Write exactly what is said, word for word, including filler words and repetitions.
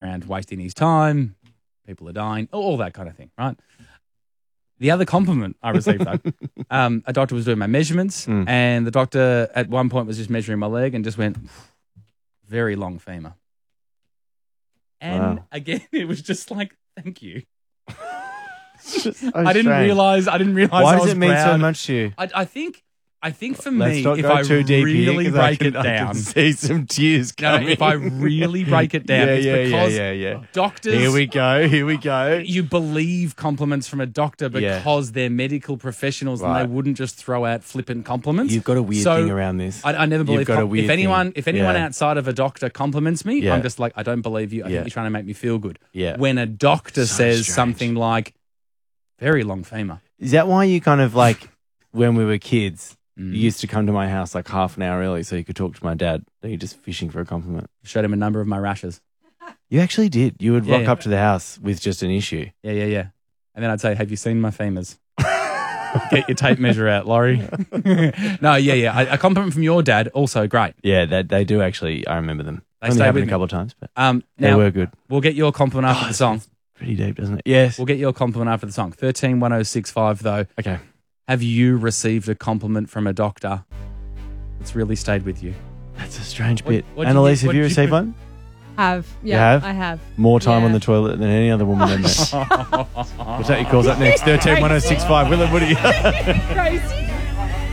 around wasting his time. People are dying, all that kind of thing, right? The other compliment I received, though, um, a doctor was doing my measurements, Mm. and the doctor at one point was just measuring my leg and just went, very long femur. And Wow. again, it was just like, thank you. It's just so I didn't strange. realize. I didn't realize. Why I does was it mean so proud. much to you? I, I think. I think for Let's me, not if go I too deep here, really 'cause I break can- it I can down, see some tears no, coming. if I really break it down, yeah, it's yeah, because yeah, yeah, yeah. doctors. Here we go. Here we go. You believe compliments from a doctor Yeah. because they're medical professionals Right. and they wouldn't just throw out flippant compliments. You've got a weird So, thing around this. I, I never You've believe got a com- weird if anyone thing. if anyone Yeah. outside of a doctor compliments me, Yeah. I'm just like, I don't believe you. I Yeah. think you're trying to make me feel good. Yeah. When a doctor So says strange. something like, very long femur. Is that why you kind of like, when we were kids, Mm. you used to come to my house like half an hour early so you could talk to my dad? Then you're just fishing for a compliment. Showed him a number of my rashes. You actually did. You would Yeah, rock yeah. up to the house with just an issue. Yeah, yeah, yeah. And then I'd say, have you seen my femurs? Get your tape measure out, Laurie. No, yeah, yeah. A, a compliment from your dad, also great. Yeah, that they do actually. I remember them. They Only stay happened with a me. couple of times, but Um, they now, were good. we'll get your compliment after Oh, the song. Pretty deep, doesn't it? Yes. We'll get your compliment after the song. thirteen one oh six five, though. Okay. Have you received a compliment from a doctor that's really stayed with you? That's a strange What- bit. what'd you Annalise, get- have you what'd you received put- one? Have. Yeah, have? I have. More time on Yeah. the toilet than any other woman in there. We'll take your calls up next. thirteen one oh six five. Will and Woody. Crazy.